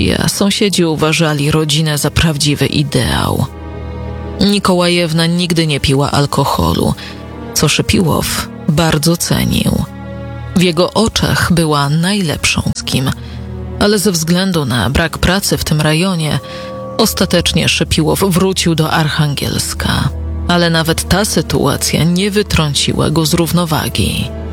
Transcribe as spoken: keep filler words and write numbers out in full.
dzieci, a sąsiedzi uważali rodzinę za prawdziwy ideał. Nikołajewna nigdy nie piła alkoholu, co Szypiłow bardzo cenił. W jego oczach była najlepszą z kim, ale ze względu na brak pracy w tym rejonie ostatecznie Szypiłow wrócił do Archangielska. Ale nawet ta sytuacja nie wytrąciła go z równowagi.